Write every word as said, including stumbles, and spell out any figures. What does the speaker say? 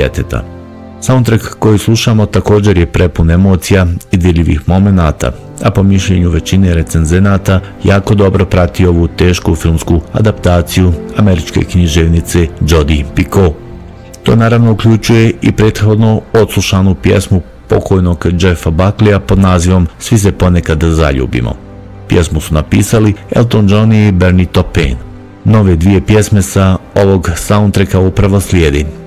djeteta. Soundtrack koji slušamo također je prepun emocija i dirljivih momenata, a po mišljenju većine recenzenata jako dobro prati ovu tešku filmsku adaptaciju američke književnice Jodi Picoult. To naravno uključuje i prethodno odslušanu pjesmu pokojnog Jeffa Buckleya pod nazivom Svi se ponekad zaljubimo. Pjesmu su napisali Elton John i Bernie Taupin. Nove dvije pjesme sa ovog soundtracka upravo slijedi.